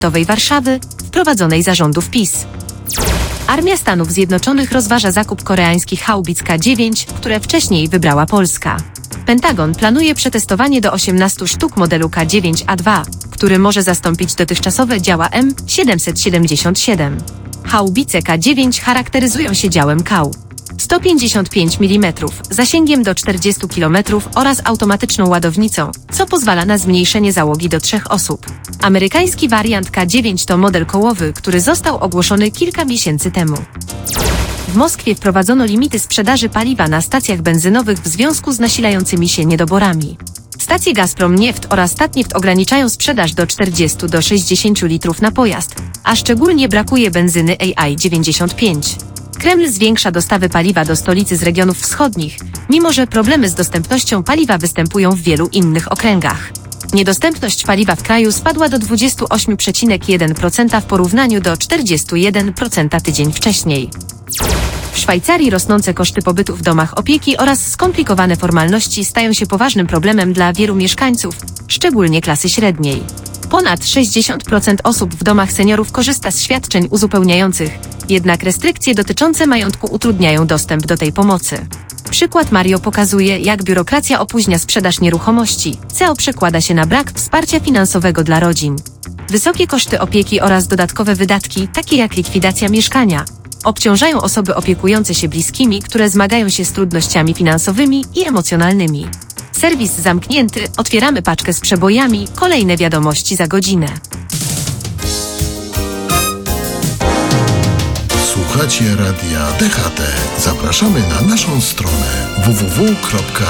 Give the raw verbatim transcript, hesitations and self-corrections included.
Warszawy, wprowadzonej za rządów PiS. Armia Stanów Zjednoczonych rozważa zakup koreańskich haubic K dziewięć, które wcześniej wybrała Polska. Pentagon planuje przetestowanie do osiemnastu sztuk modelu K dziewięć A dwa, który może zastąpić dotychczasowe działa M siedemset siedemdziesiąt siedem. Haubice K dziewięć charakteryzują się działem K sto pięćdziesiąt pięć milimetrów, zasięgiem do czterdziestu kilometrów oraz automatyczną ładownicą, co pozwala na zmniejszenie załogi do trzech osób. Amerykański wariant K dziewięć to model kołowy, który został ogłoszony kilka miesięcy temu. W Moskwie wprowadzono limity sprzedaży paliwa na stacjach benzynowych w związku z nasilającymi się niedoborami. Stacje Gazprom Nieft oraz Tatnieft ograniczają sprzedaż do czterdziestu do sześćdziesięciu litrów na pojazd, a szczególnie brakuje benzyny A I dziewięćdziesiąt pięć. Kreml zwiększa dostawy paliwa do stolicy z regionów wschodnich, mimo że problemy z dostępnością paliwa występują w wielu innych okręgach. Niedostępność paliwa w kraju spadła do dwudziestu ośmiu przecinek jeden procent w porównaniu do czterdziestu jeden procent tydzień wcześniej. W Szwajcarii rosnące koszty pobytu w domach opieki oraz skomplikowane formalności stają się poważnym problemem dla wielu mieszkańców, szczególnie klasy średniej. Ponad sześćdziesiąt procent osób w domach seniorów korzysta z świadczeń uzupełniających, jednak restrykcje dotyczące majątku utrudniają dostęp do tej pomocy. Przykład Mario pokazuje, jak biurokracja opóźnia sprzedaż nieruchomości, co przekłada się na brak wsparcia finansowego dla rodzin. Wysokie koszty opieki oraz dodatkowe wydatki, takie jak likwidacja mieszkania, obciążają osoby opiekujące się bliskimi, które zmagają się z trudnościami finansowymi i emocjonalnymi. Serwis zamknięty, otwieramy paczkę z przebojami, kolejne wiadomości za godzinę. Słuchacie radia D H T. Zapraszamy na naszą stronę w w w kropka